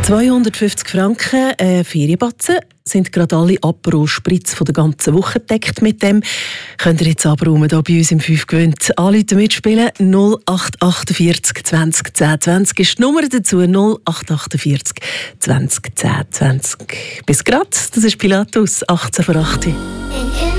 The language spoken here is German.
250 Franken Ferienbatzen sind gerade alle Aperol Spritz von der ganzen Woche gedeckt mit dem. Könnt ihr jetzt abräumen hier bei uns im 5 gewöhnt. Anrufen mitspielen 0848 20 10 20 ist die Nummer dazu 0848 20 10 20. Bis grad, das ist Pilatus 18 vor 8.